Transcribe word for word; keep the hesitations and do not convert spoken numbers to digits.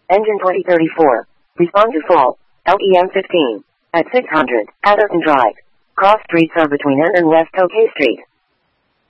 Engine twenty thirty-four. Respond to fault. L E M fifteen. At six hundred. Atherton Drive. Cross streets are between N and West Tokay Street.